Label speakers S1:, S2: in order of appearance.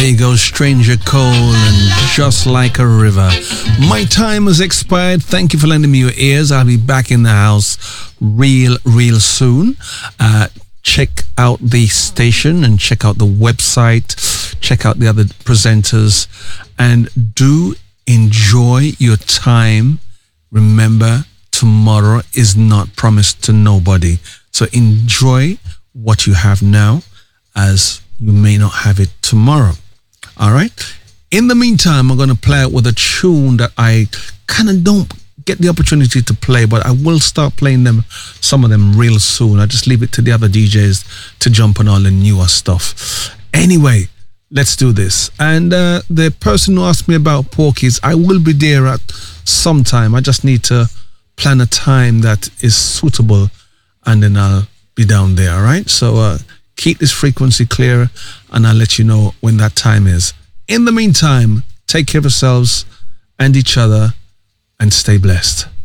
S1: There you go, Stranger Cole and Just Like a River. My time has expired. Thank you for lending me your ears. I'll be back in the house real soon. Check out the station and check out the website. Check out the other presenters. And do enjoy your time. Remember, tomorrow is not promised to nobody. So enjoy what you have now, as you may not have it tomorrow. All right. In the meantime, I'm going to play it with a tune that I kind of don't get the opportunity to play, but I will start playing them, some of them real soon. I just leave it to the other DJs to jump on all the newer stuff. Anyway, let's do this. And the person who asked me about Porky's, I will be there at some time. I just need to plan a time that is suitable, and then I'll be down there. All right. So keep this frequency clear, and I'll let you know when that time is. In the meantime, take care of yourselves and each other, and stay blessed.